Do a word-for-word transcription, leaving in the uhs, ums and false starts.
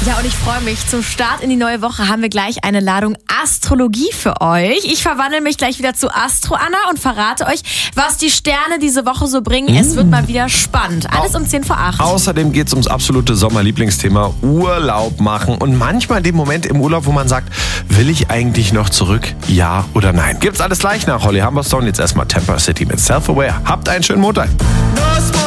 Ja, und ich freue mich. Zum Start in die neue Woche haben wir gleich eine Ladung Astrologie für euch. Ich verwandle mich gleich wieder zu Astro-Anna und verrate euch, was die Sterne diese Woche so bringen. Mm. Es wird mal wieder spannend. Alles um zehn vor acht. Außerdem geht es ums absolute Sommerlieblingsthema Urlaub machen. Und manchmal den Moment im Urlaub, wo man sagt, will ich eigentlich noch zurück? Ja oder nein? Gibt's alles gleich nach Holly Humberstone. Jetzt erstmal Temper City mit Self-Aware. Habt einen schönen Montag.